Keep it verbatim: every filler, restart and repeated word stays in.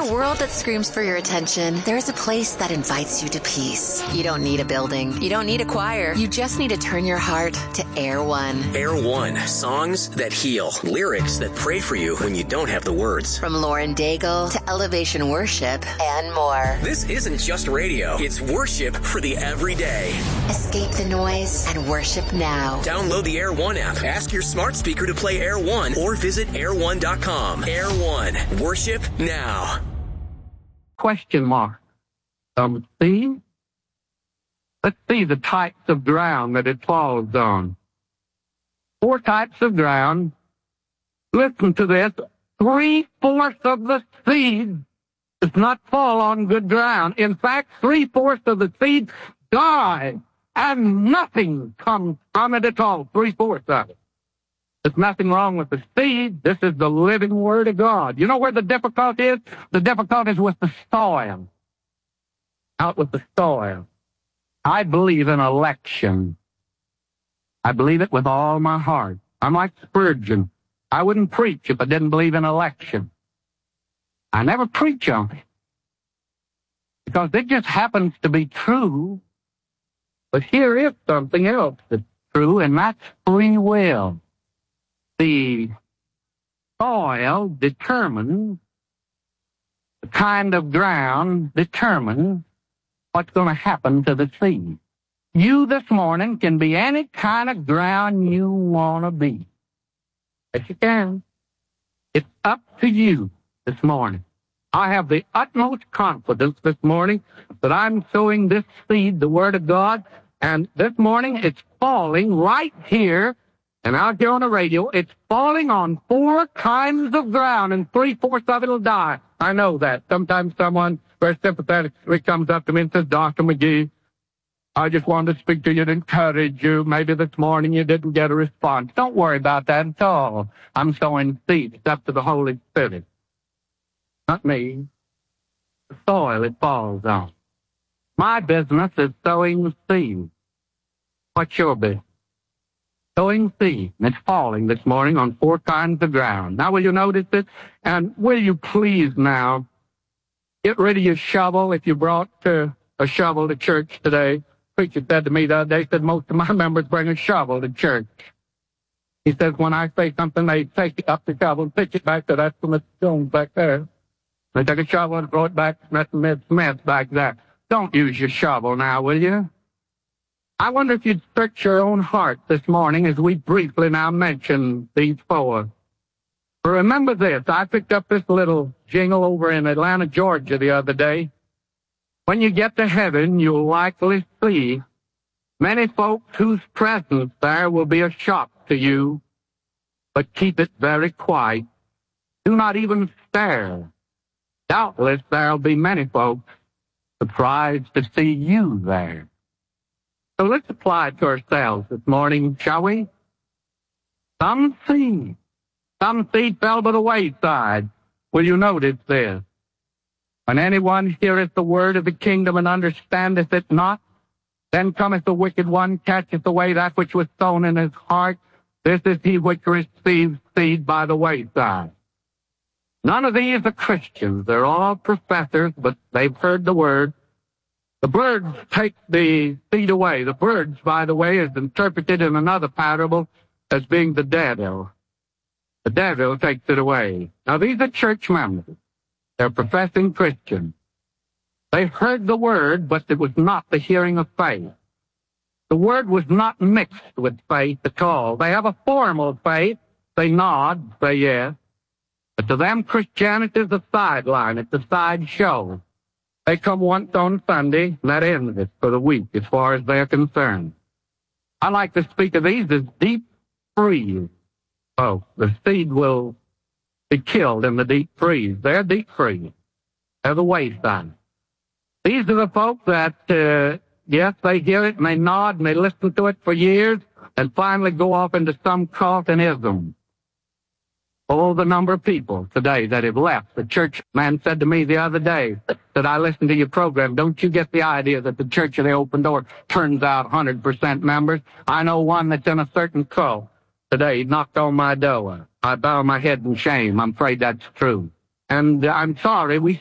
a world that screams for your attention, there's a place that invites you to peace. You don't need a building. You don't need a choir. You just need to turn your heart to Air One. Air One. Songs that heal. Lyrics that pray for you when you don't have the words. From Lauren Daigle to Elevation Worship and more. This isn't just radio. It's worship for the everyday. Escape the noise and worship now. Download the Air One app. Ask your smart speaker to play Air One or visit air one dot com. Air One. Worship now. Question mark. Um, see? Let's see the types of ground that it falls on. Four types of ground. Listen to this. Three-fourths of the seed does not fall on good ground. In fact, three-fourths of the seed die, and nothing comes from it at all. Three-fourths of it. There's nothing wrong with the seed. This is the living Word of God. You know where the difficulty is? The difficulty is with the soil. Out with the soil. I believe in election. I believe it with all my heart. I'm like Spurgeon. I wouldn't preach if I didn't believe in election. I never preach on it, because it just happens to be true. But here is something else that's true, and that's free will. The soil determines, the kind of ground determines what's going to happen to the seed. You this morning can be any kind of ground you want to be. Yes, you can. It's up to you this morning. I have the utmost confidence this morning that I'm sowing this seed, the Word of God, and this morning it's falling right here and out here on the radio. It's falling on four kinds of ground, and three-fourths of it will die. I know that. Sometimes someone very sympathetically comes up to me and says, Doctor McGee, I just wanted to speak to you to encourage you. Maybe this morning you didn't get a response. Don't worry about that at all. I'm sowing seeds up to the Holy Spirit. Not me. The soil it falls on. My business is sowing seeds. What's your business? Sowing seed. And it's falling this morning on four kinds of ground. Now, will you notice it? And will you please now get rid of your shovel if you brought uh, a shovel to church today? Preacher said to me the other day, he said, most of my members bring a shovel to church. He says, when I say something, they take up the shovel and pitch it back to that Mister Jones back there. They take a shovel and throw it back to Mister Miss Smith back there. Don't use your shovel now, will you? I wonder if you'd search your own heart this morning as we briefly now mention these four. But remember this, I picked up this little jingle over in Atlanta, Georgia the other day. When you get to heaven, you'll likely see many folks whose presence there will be a shock to you, but keep it very quiet. Do not even stare. Doubtless there'll be many folks surprised to see you there. So let's apply it to ourselves this morning, shall we? Some seed. Some seed fell by the wayside. Will you notice this? When anyone heareth the word of the kingdom and understandeth it not, then cometh the wicked one, catcheth away that which was sown in his heart. This is he which receives seed by the wayside. None of these are Christians. They're all professors, but they've heard the word. The birds take the seed away. The birds, by the way, is interpreted in another parable as being the devil. The devil takes it away. Now, these are church members. They're professing Christians. They heard the word, but it was not the hearing of faith. The word was not mixed with faith at all. They have a formal faith. They nod, say yes. But to them, Christianity is a sideline. It's a sideshow. They come once on Sunday, and that ends it for the week as far as they're concerned. I like to speak of these as deep freeze. Oh, the seed will be killed in the deep freeze. They're deep freeze. They're the wayside. These are the folks that, uh, yes, they hear it and they nod and they listen to it for years and finally go off into some cult and ism. Oh, the number of people today that have left. The church man said to me the other day that I listened to your program. Don't you get the idea that the Church of the Open Door turns out one hundred percent members? I know one that's in a certain cult today. He knocked on my door. I bow my head in shame. I'm afraid that's true. And I'm sorry, we